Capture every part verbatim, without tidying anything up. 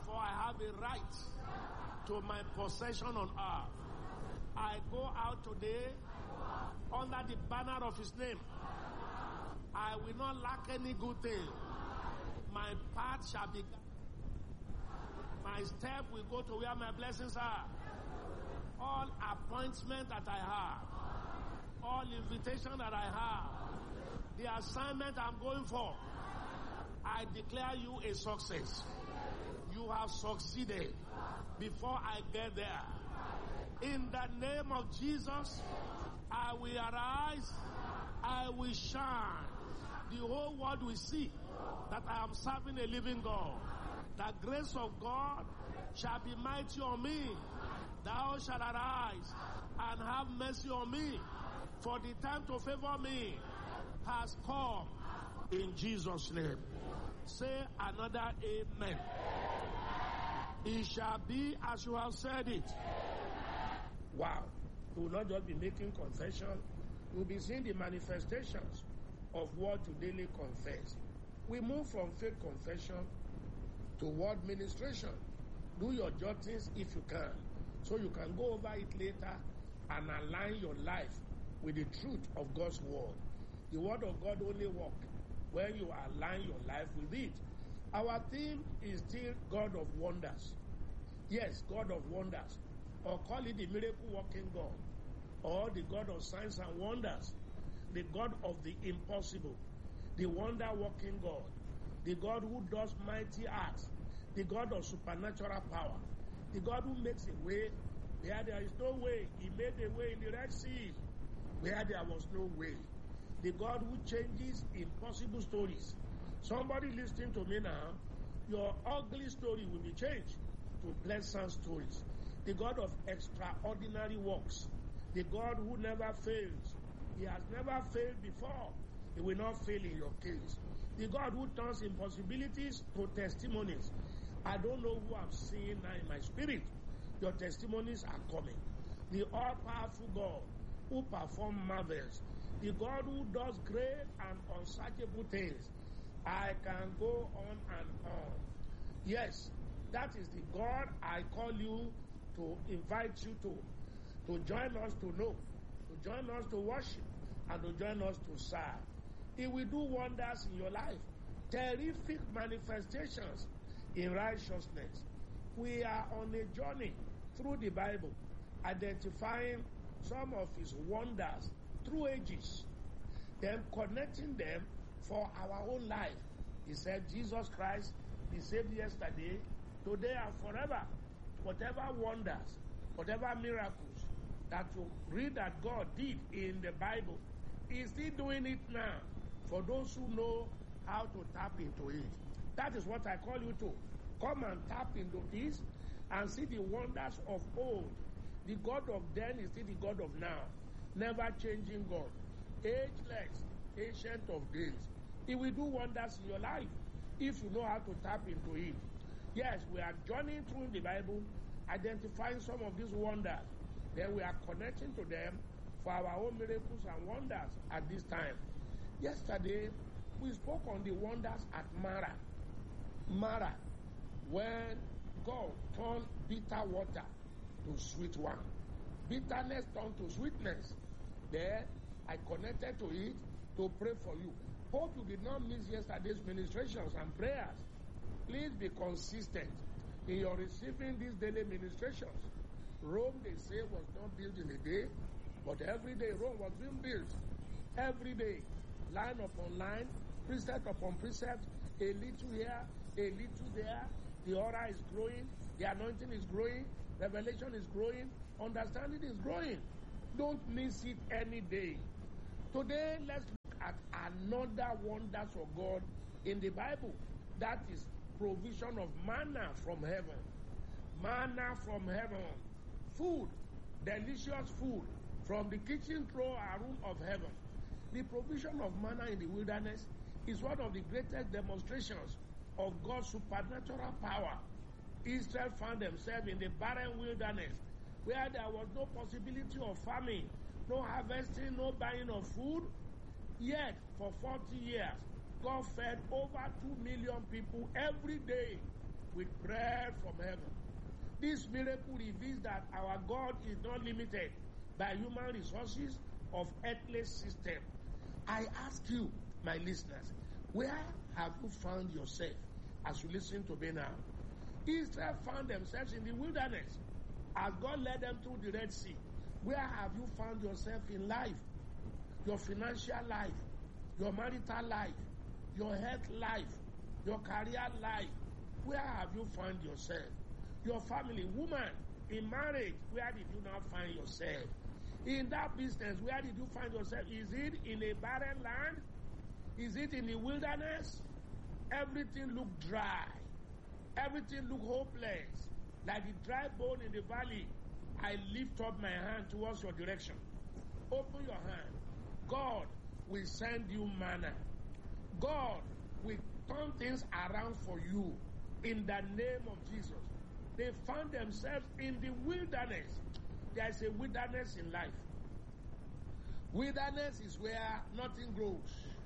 Therefore, I have a right to my possession on earth. I go out today under the banner of his name. I will not lack any good thing. My path shall be guided. My step will go to where my blessings are. All appointment that I have, all invitation that I have, the assignment I'm going for, I declare you a success. You have succeeded before I get there. In the name of Jesus, I will arise, I will shine. The whole world will see that I am serving a living God. The grace of God shall be mighty on me. Thou shalt arise and have mercy on me, for the time to favor me has come. In Jesus' name. Say another amen. It shall be as you have said it. Wow. We will not just be making confession. We will be seeing the manifestations of what you daily confess. We move from faith confession to word ministration. Do your jottings if you can, so you can go over it later and align your life with the truth of God's word. The word of God only works when you align your life with it. Our theme is still God of wonders. Yes, God of wonders. Or call it the miracle working God. Or the God of signs and wonders. The God of the impossible. The wonder working God. The God who does mighty acts. The God of supernatural power. The God who makes a way where there is no way. He made a way in the Red Sea where there was no way. The God who changes impossible stories. Somebody listening to me now, your ugly story will be changed to pleasant stories. The God of extraordinary works. The God who never fails. He has never failed before. He will not fail in your case. The God who turns impossibilities to testimonies. I don't know who I'm seeing now in my spirit. Your testimonies are coming. The all-powerful God who performs marvels. The God who does great and unsearchable things. I can go on and on. Yes, that is the God I call you to invite you to, to join us to know, to join us to worship, and to join us to serve. He will do wonders in your life, terrific manifestations in righteousness. We are on a journey through the Bible, identifying some of his wonders through ages, then connecting them for our own life. He said Jesus Christ, the same yesterday, today and forever. Whatever wonders, whatever miracles that you read that God did in the Bible, He's still doing it now for those who know how to tap into it. That is what I call you to. Come and tap into this and see the wonders of old. The God of then is still the God of now. Never changing God. Ageless, ancient of days. He will do wonders in your life if you know how to tap into it. Yes, we are journeying through the Bible, identifying some of these wonders. Then we are connecting to them for our own miracles and wonders at this time. Yesterday, we spoke on the wonders at Mara. Mara, when God turned bitter water to sweet wine. Bitterness turned to sweetness. There, I connected to it to pray for you. Hope you did not miss yesterday's ministrations and prayers. Please be consistent in your receiving these daily ministrations. Rome, they say, was not built in a day, but every day Rome was being built. Every day, line upon line, precept upon precept, a little here, a little there. The aura is growing, the anointing is growing, revelation is growing, understanding is growing. Don't miss it any day. Today, let's look at another wonders of God in the Bible. That is provision of manna from heaven. Manna from heaven. Food, delicious food from the kitchen drawer room of heaven. The provision of manna in the wilderness is one of the greatest demonstrations of God's supernatural power. Israel found themselves in the barren wilderness where there was no possibility of farming, no harvesting, no buying of food. Yet, for forty years, God fed over two million people every day with bread from heaven. This miracle reveals that our God is not limited by human resources of earthly system. I ask you, my listeners, where have you found yourself as you listen to me now? Israel found themselves in the wilderness as God led them through the Red Sea. Where have you found yourself in life? Your financial life, your marital life, your health life, your career life. Where have you found yourself? Your family, woman, in marriage, where did you now find yourself? In that business, where did you find yourself? Is it in a barren land? Is it in the wilderness? Everything looked dry. Everything looked hopeless. Like the dry bone in the valley. I lift up my hand towards your direction. Open your hand. God will send you manna. God will turn things around for you in the name of Jesus. They found themselves in the wilderness. There is a wilderness in life. Wilderness is where nothing grows.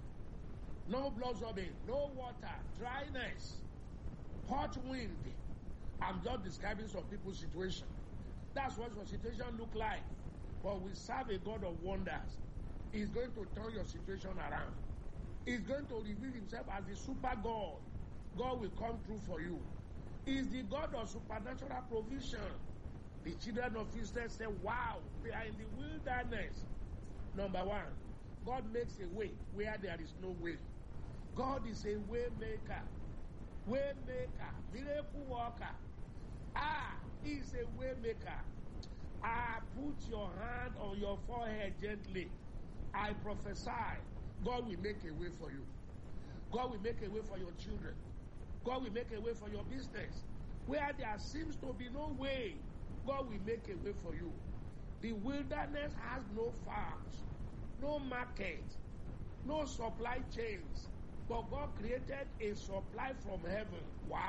No blossoming, no water, dryness, hot wind. I'm just describing some people's situation. That's what your situation look like. But we serve a God of wonders. He's going to turn your situation around. He's going to reveal himself as the super God. God will come through for you. He's the God of supernatural provision. The children of Israel say, wow, we are in the wilderness. Number one, God makes a way where there is no way. God is a way maker. Way maker. Miracle worker. Ah, he's a way maker. Ah, put your hand on your forehead gently. I prophesy, God will make a way for you. God will make a way for your children. God will make a way for your business. Where there seems to be no way, God will make a way for you. The wilderness has no farms, no market, no supply chains. But God created a supply from heaven. Wow!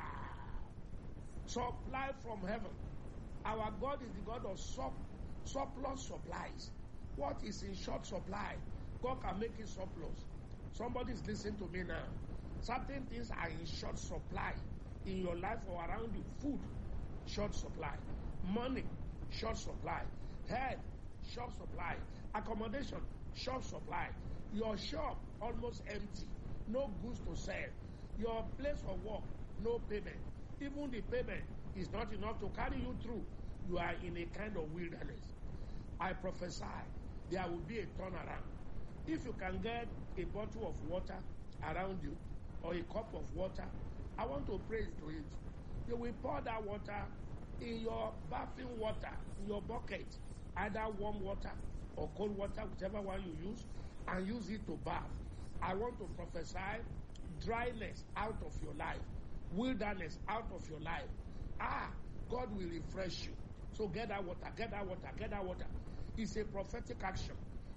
Supply from heaven. Our God is the God of sup, surplus supplies. What is in short supply, God can make it surplus. Somebody is listening to me now. Certain things are in short supply in your life or around you. Food, short supply. Money, short supply. Health, short supply. Accommodation, short supply. Your shop, almost empty. No goods to sell. Your place of work, no payment. Even the payment is not enough to carry you through. You are in a kind of wilderness. I prophesy there will be a turnaround. If you can get a bottle of water around you or a cup of water, I want to pray into it. You will pour that water in your bathing water, in your bucket, either warm water or cold water, whichever one you use, and use it to bath. I want to prophesy dryness out of your life, wilderness out of your life. Ah, God will refresh you. So get that water, get that water, get that water. It's a prophetic action.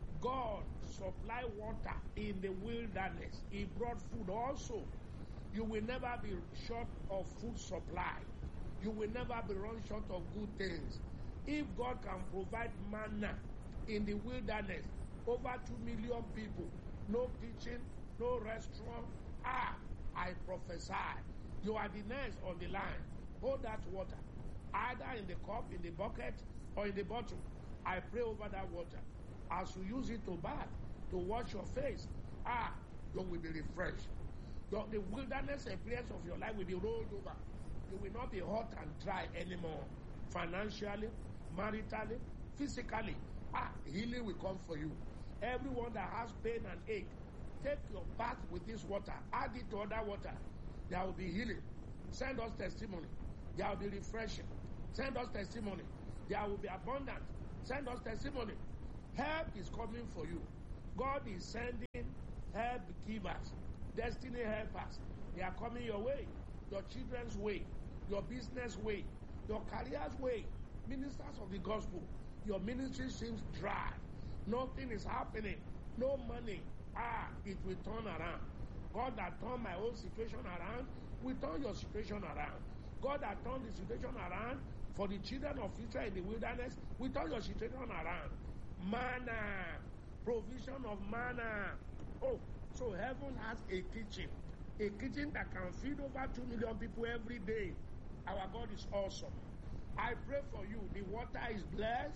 God supplied water in the wilderness. He brought food also. You will never be short of food supply. You will never be run short of good things. If God can provide manna in the wilderness, over two million people, no kitchen, no restaurant, ah, I prophesy, you are the next on the line. Hold that water, either in the cup, in the bucket, or in the bottle. I pray over that water. As you use it to bath, to wash your face, ah, you will be refreshed. Your, the wilderness experience of your life will be rolled over. You will not be hot and dry anymore. Financially, maritally, physically, ah, healing will come for you. Everyone that has pain and ache, take your bath with this water, add it to other water. There will be healing. Send us testimony. There will be refreshing. Send us testimony. There will be abundance. Send us testimony. Help is coming for you. God is sending help givers, destiny helpers. They are coming your way, your children's way, your business way, your career's way. Ministers of the gospel, your ministry seems dry. Nothing is happening. No money. Ah, it will turn around. God that turned my whole situation around will turn your situation around. God that turned the situation around for the children of Israel in the wilderness will turn your situation around. Manna. Provision of manna. Oh, so heaven has a kitchen A kitchen that can feed over two million people every day. Our God is awesome. I pray for you. The water is blessed.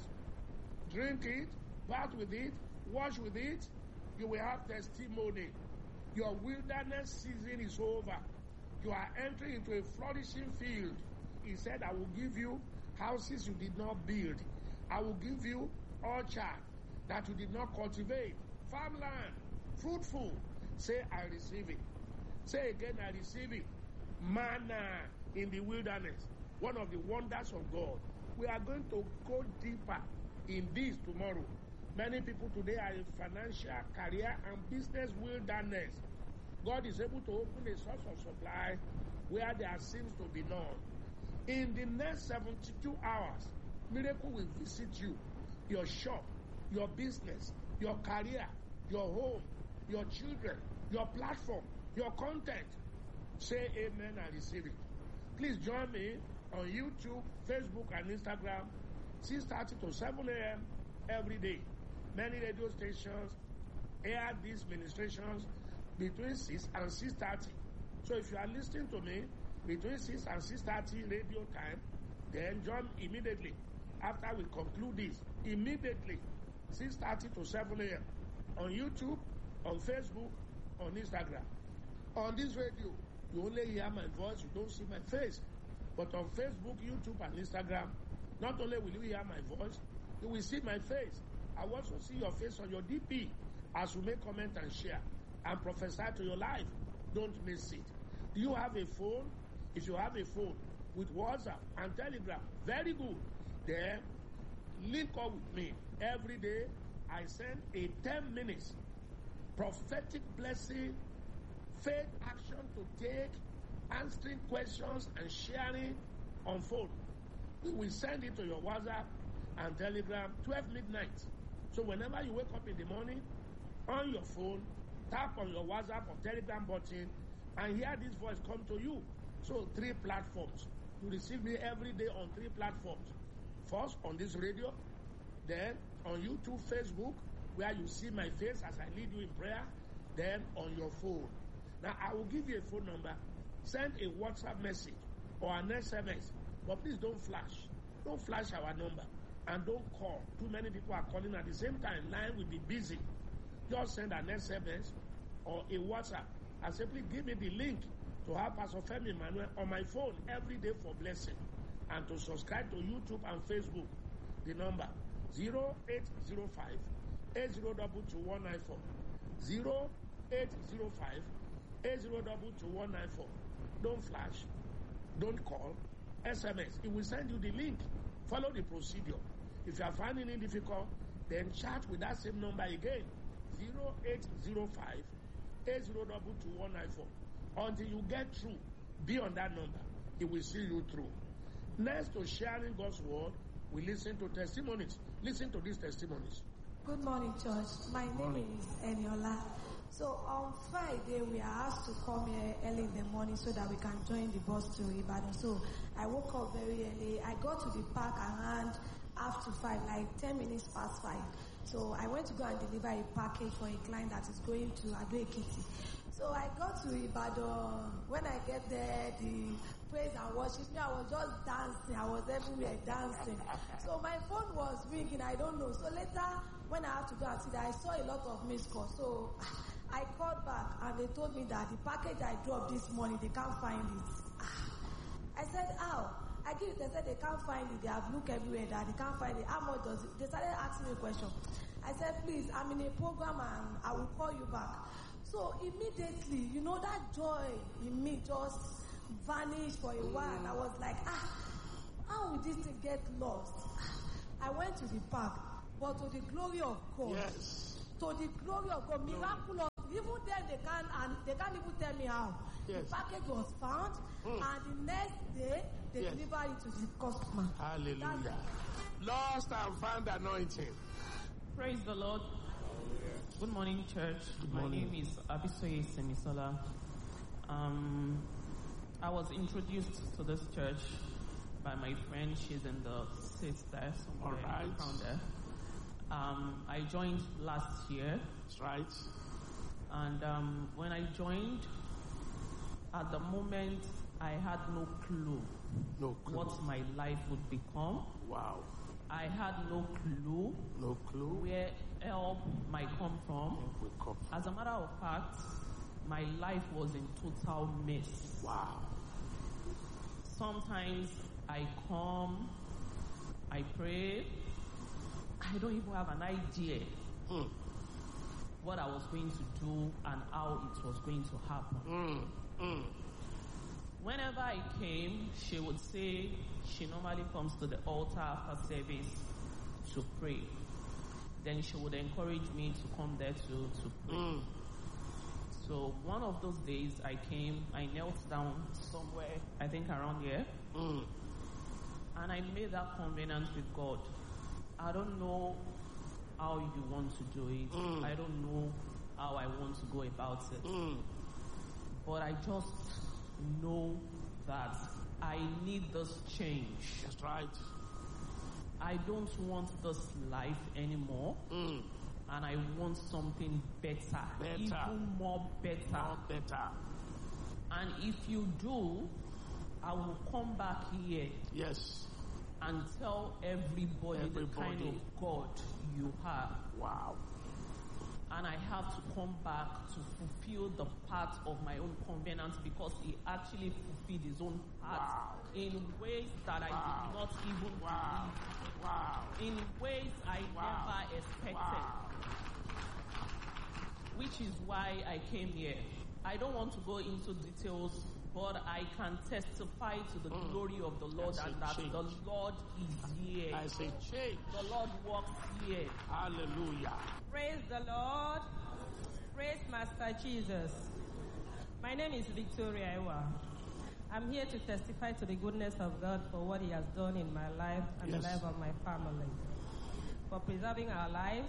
Drink it, bath with it, wash with it. You will have testimony. Your wilderness season is over. You are entering into a flourishing field. He said, I will give you houses you did not build. I will give you orchard that you did not cultivate. Farmland, fruitful. Say, I receive it. Say again, I receive it. Manna in the wilderness. One of the wonders of God. We are going to go deeper in this tomorrow. Many people today are in financial, career, and business wilderness. God is able to open a source of supply where there seems to be none. In the next seventy-two hours, miracle will visit you, your shop, your business, your career, your home, your children, your platform, your content. Say amen and receive it. Please join me on YouTube, Facebook, and Instagram, six thirty to seven a.m. every day. Many radio stations air these ministrations between six and six thirty. So if you are listening to me between six and six thirty radio time, then join immediately after we conclude this. Immediately, six thirty to seven a.m. on YouTube, on Facebook, on Instagram. On this radio, you only hear my voice, you don't see my face. But on Facebook, YouTube, and Instagram, not only will you hear my voice, you will see my face. I will also see your face on your D P as you make comment and share and prophesy to your life. Don't miss it. Do you have a phone? If you have a phone with WhatsApp and Telegram, very good. Then link up with me. Every day, I send a ten minutes prophetic blessing, faith action to take, answering questions and sharing on phone. We will send it to your WhatsApp and Telegram, twelve midnight. So whenever you wake up in the morning, on your phone, tap on your WhatsApp or Telegram button and hear this voice come to you. So three platforms. You receive me every day on three platforms. First, on this radio, then on YouTube, Facebook, where you see my face as I lead you in prayer, then on your phone. Now, I will give you a phone number. Send a WhatsApp message or an S M S, but please don't flash. Don't flash our number and don't call. Too many people are calling at the same time. Line will be busy. Just send an S M S or a WhatsApp and simply give me the link to have Pastor Femi Emmanuel on my phone every day for blessing, and to subscribe to YouTube and Facebook. The number zero eight zero five, eight zero two two, one nine four. zero eight zero five, eight zero two two, one nine four. Don't flash. Don't call. S M S. It will send you the link. Follow the procedure. If you are finding it difficult, then chat with that same number again. zero eight zero five, eight zero two two, one nine four. Until you get through, be on that number. It will see you through. Next to sharing God's word, we listen to testimonies. Listen to these testimonies. Good morning, church. My name is Eniola. So on Friday, we are asked to come here early in the morning so that we can join the bus to Ibadan. So I woke up very early. I got to the park around after five, like ten minutes past five. So I went to go and deliver a package for a client that is going to Ado-Ekiti. So I got to Ibadan. When I get there, the praise and worship, me, I was just dancing. I was everywhere dancing. So my phone was ringing. I don't know. So later, when I had to go and see that, I saw a lot of missed calls. So I called back and they told me that the package I dropped this morning, they can't find it. I said, how? I give it, they said they can't find it. They have looked everywhere that they can't find it. How much does it? They started asking me a question. I said, please, I'm in a program and I will call you back. So immediately, you know, that joy in me just vanished for a while. I was like, ah, how will this thing get lost? I went to the park, but to the glory of God. Yes. To the glory of God, miraculous. Even then they can't, and they can't even tell me how. Yes. The package was found, mm. and the next day they yes. delivered it to the customer. Hallelujah. Lost and found anointing. Praise the Lord. Good morning, church. Good My morning. name is Abisoye Semisola. Um, I was introduced to this church by my friend. She's in the seat there somewhere. All right. Around there. Um, I joined last year. That's right. And um, when I joined, at the moment, I had no clue, No clue. what my life would become. Wow. I had no clue No clue. where help might come from. We come. As a matter of fact, my life was in total mess. Wow. Sometimes I come, I pray, I don't even have an idea Mm. what I was going to do and how it was going to happen. Mm. Mm. Whenever I came, she would say she normally comes to the altar after service to pray. Then she would encourage me to come there to, to pray. Mm. So one of those days I came, I knelt down somewhere, I think around here, Mm. and I made that covenant with God. I don't know how you want to do it. Mm. I don't know how I want to go about it. Mm. But I just know that I need this change. That's right. I don't want this life anymore. Mm. And I want something better, Better. even more better. More better. And if you do, I will come back here Yes. and tell everybody, the kind Everybody. of God you have. Wow. And I have to come back to fulfill the part of my own covenant because he actually fulfilled his own part Wow. in ways that I Wow. did not even Wow. Wow. believe, in ways I Wow. never expected. Wow. Which is why I came here. I don't want to go into details, but I can testify to the Mm. glory of the Lord That's and a that change. the Lord is here. I say change. The Lord walks here. Hallelujah. Praise the Lord. Praise Master Jesus. My name is Victoria Ewa. I'm here to testify to the goodness of God for what he has done in my life and Yes. the life of my family. For preserving our lives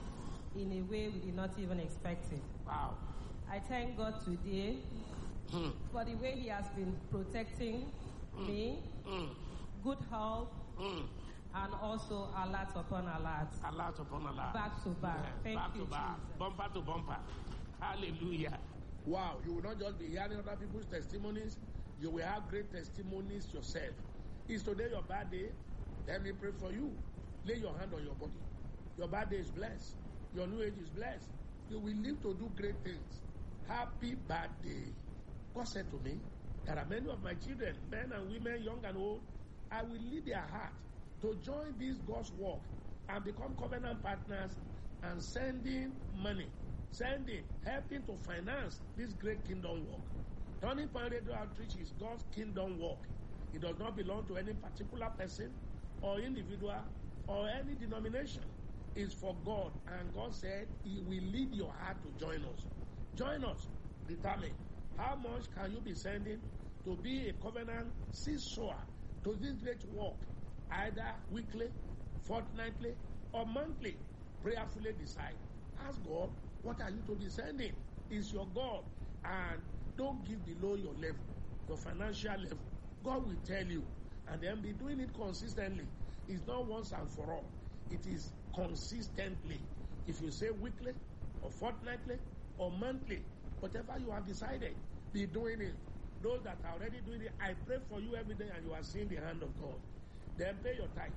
in a way we did not even expect it. Wow. I thank God today Mm. for the way he has been protecting me, Mm. good health, Mm. and also alert upon alert. Alert upon alert. Back to back. Yeah, Thank back you, to back. Jesus. Bumper to bumper. Hallelujah. Wow. You will not just be hearing other people's testimonies. You will have great testimonies yourself. Is today your bad day? Let me pray for you. Lay your hand on your body. Your bad day is blessed. Your new age is blessed. You will live to do great things. Happy birthday. God said to me, there are many of my children, men and women, young and old, I will lead their heart to join this God's work and become covenant partners and sending money, sending, helping to finance this great kingdom work. Turning Point Radio Outreach is God's kingdom work. It does not belong to any particular person or individual or any denomination. It's for God, and God said he will lead your heart to join us. Join us. Determine how much can you be sending to be a covenant seed sower to this great work, either weekly, fortnightly, or monthly. Prayerfully decide. Ask God, what are you to be sending? It's your God, and don't give below your level, your financial level. God will tell you, and then be doing it consistently. It's not once and for all. It is consistently. If you say weekly, or fortnightly, or monthly, whatever you have decided, be doing it. Those that are already doing it, I pray for you every day and you are seeing the hand of God. Then pay your tithe.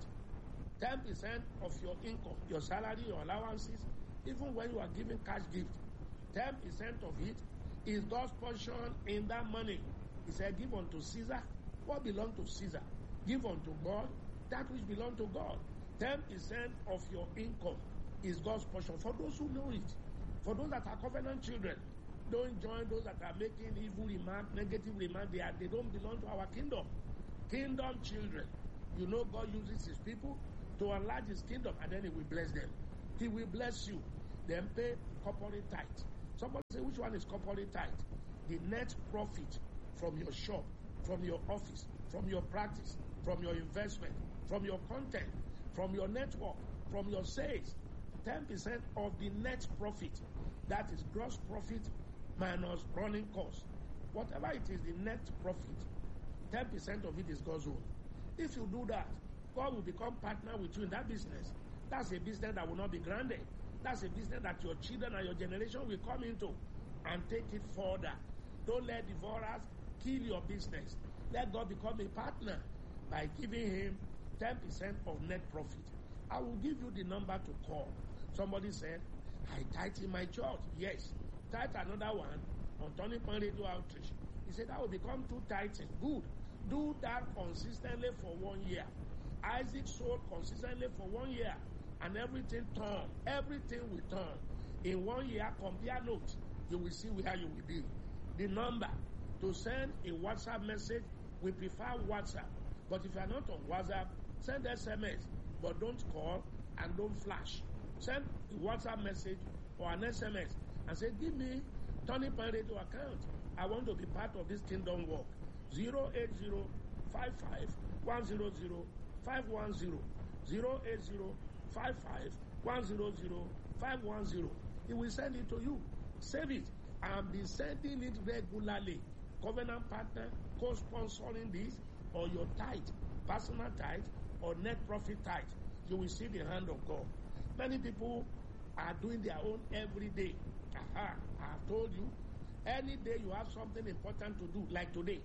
ten percent of your income, your salary, your allowances, even when you are giving cash gift, ten percent of it is God's portion in that money. He said, give unto Caesar what belongs to Caesar. Give unto God that which belongs to God. ten percent of your income is God's portion. For those who know it, for those that are covenant children, don't join those that are making evil remark, negative remark. They are, they don't belong to our kingdom. Kingdom children. You know God uses his people to enlarge his kingdom, and then he will bless them. He will bless you. Then pay corporate tithe. Somebody say, which one is corporate tithe? The net profit from your shop, from your office, from your practice, from your investment, from your content, from your network, from your sales. ten percent of the net profit. That is gross profit minus running costs. Whatever it is, the net profit, ten percent of it is God's own. If you do that, God will become partner with you in that business. That's a business that will not be granted. That's a business that your children and your generation will come into and take it further. Don't let devourers kill your business. Let God become a partner by giving him ten percent of net profit. I will give you the number to call. Somebody said, I tithe in my church. Yes. Tithe another one on Turning Point Radio Outreach. He said, that will become two tithing. Good. Do that consistently for one year. Isaac sowed consistently for one year, and everything turned. Everything will turn. In one year, compare notes. You will see where you will be. The number to send a WhatsApp message, we prefer WhatsApp. But if you are not on WhatsApp, send S M S. But don't call and don't flash. Send a WhatsApp message or an S M S and say, give me Turning Point Radio account. I want to be part of this kingdom work. zero eight zero five five one zero zero five one zero. zero eight zero five five one zero zero five one zero. He will send it to you. Save it and be sending it regularly. Covenant partner, co-sponsoring this, or your tithe, personal tithe, or net profit tithe. You will see the hand of God. Many people are doing their own every day. Aha, I have told you, any day you have something important to do, like today,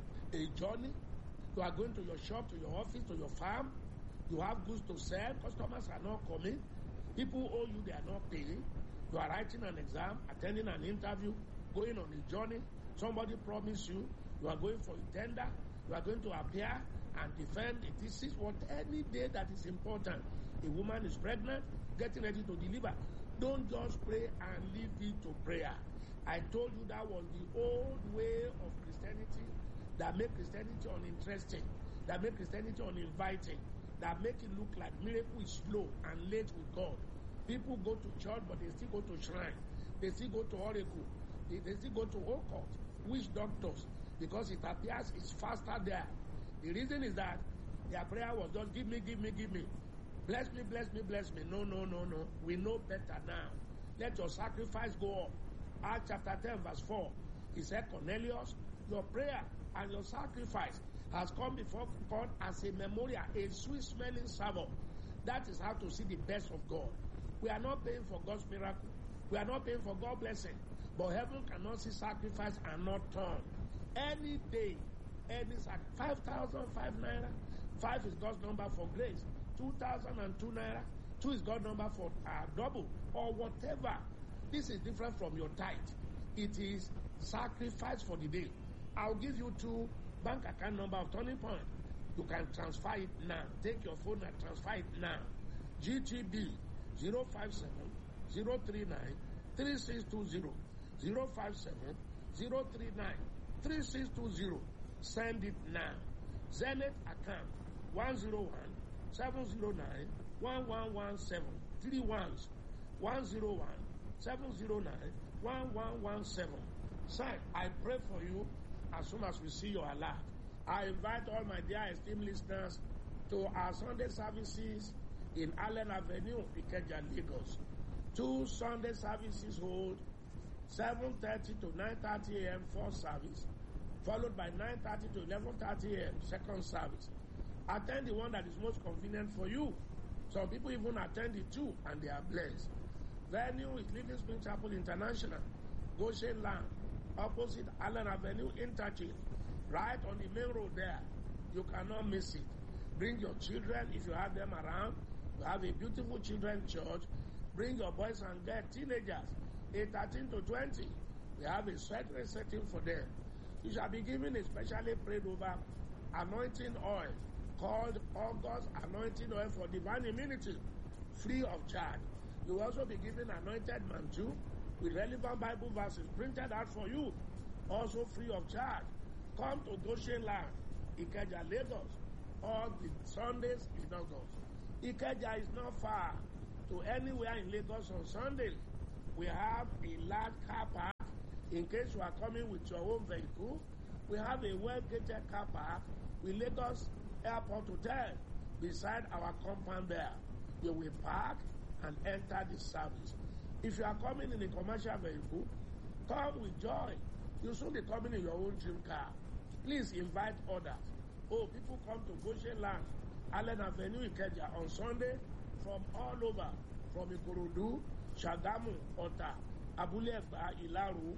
a journey, you are going to your shop, to your office, to your farm, you have goods to sell, customers are not coming, people owe you, they are not paying, you are writing an exam, attending an interview, going on a journey, somebody promised you, you are going for a tender, you are going to appear and defend a thesis, what any day that is important. A woman is pregnant, getting ready to deliver. Don't just pray and leave it to prayer. I told you that was the old way of Christianity that made Christianity uninteresting, that made Christianity uninviting, that make it look like miracle is slow and late with God. People go to church, but they still go to shrine. They still go to oracle. They, they still go to occult, witch doctors, because it appears it's faster there. The reason is that their prayer was just give me, give me, give me. Bless me, bless me, bless me. No, no, no, no. We know better now. Let your sacrifice go up. Acts chapter ten, verse four. He said, Cornelius, your prayer and your sacrifice has come before God as a memorial, a sweet-smelling savour. That is how to see the best of God. We are not paying for God's miracle. We are not paying for God's blessing. But heaven cannot see sacrifice and not turn. Any day, any sacrifice. five thousand five naira. Five is God's number for grace. two thousand two naira. Two is God's number for uh, double or whatever. This is different from your tithe. It is sacrifice for the day. I'll give you two bank account number of Turning Point. You can transfer it now. Take your phone and transfer it now. G T B zero five seven zero three nine three six two zero. zero five seven zero three nine three six two zero. Send it now. Zenith account one zero one seven zero nine one one one seven. Three ones. one zero one seven zero nine one one one seven. Son, I pray for you as soon as we see your alert. I invite all my dear esteemed listeners to our Sunday services in Allen Avenue, Ikeja, Lagos. Two Sunday services hold seven thirty to nine thirty a.m. first service, followed by nine thirty to eleven thirty a.m. second service. Attend the one that is most convenient for you. Some people even attend the two and they are blessed. Venue is Living Spring Chapel International, Goshen Land, opposite Allen Avenue Interchange, right on the main road there. You cannot miss it. Bring your children if you have them around. You have a beautiful children's church. Bring your boys and girls, teenagers, age thirteen to twenty. We have a certain setting for them. You shall be given a specially prayed over anointing oil called August Anointing Oil for Divine Immunity, free of charge. You will also be given anointed mantle with relevant Bible verses printed out for you, also free of charge. Come to Goshen Land, Ikeja, Lagos, all the Sundays in August. Ikeja is not far to anywhere in Lagos on Sunday. We have a large car park in case you are coming with your own vehicle. We have a well-gated car park with Lagos Airport Hotel beside our compound there. You will park and enter the service. If you are coming in a commercial vehicle, come with joy. You should be coming in your own dream car. Please invite others. Oh, people come to Goshen Land, Allen Avenue, Ikeja on Sunday from all over, from Ikorodu, Shagamu, Ota, Abule Egba, Ilaru,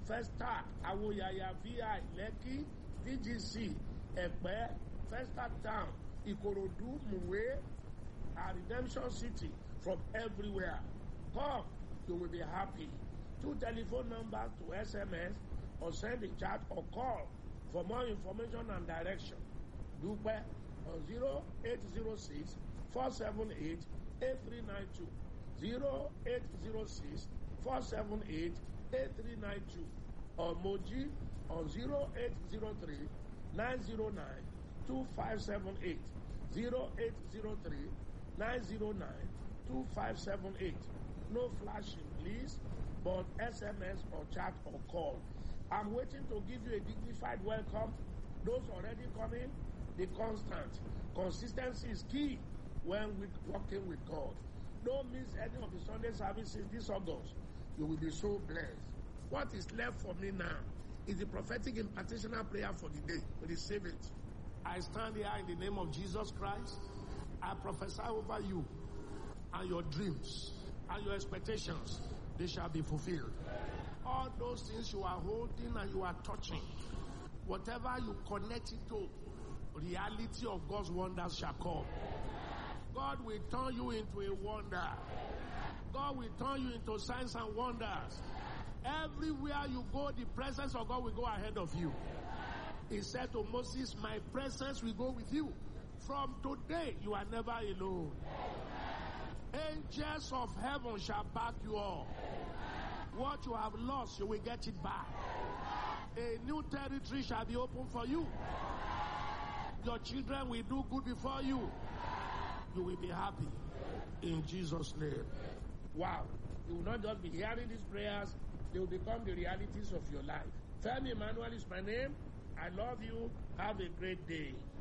Festac, Awoyaya, V I, Lekki, D G C, Ekpe, Festac Town, Ikorodu, Muwe, our Redemption City, from everywhere. Come, you will be happy. Two telephone numbers to S M S or send a chat or call for more information and direction. Dupe on zero eight zero six, four seven eight, eight three nine two. zero eight zero six, four seven eight, eight three nine two. Or Moji on zero eight zero three, nine zero nine, two five seven eight. zero eight zero three, nine zero nine, two five seven eight. No flashing, please, but S M S or chat or call. I'm waiting to give you a dignified welcome. Those already coming, the constant. Consistency is key when we're working with God. Don't miss any of the Sunday services this August. You will be so blessed. What is left for me now is the prophetic impartitional prayer for the day. Receive it. I stand here in the name of Jesus Christ. I prophesy over you and your dreams and your expectations. They shall be fulfilled. All those things you are holding and you are touching, whatever you connect it to, reality of God's wonders shall come. God will turn you into a wonder. God will turn you into signs and wonders. Everywhere you go, the presence of God will go ahead of you. He said to Moses, my presence will go with you. From today, you are never alone. Angels of heaven shall back you up. What you have lost, you will get it back. A new territory shall be open for you. Your children will do good before you. You will be happy. In Jesus' name. Wow. You will not just be hearing these prayers, they will become the realities of your life. Femi Emmanuel is my name. I love you. Have a great day.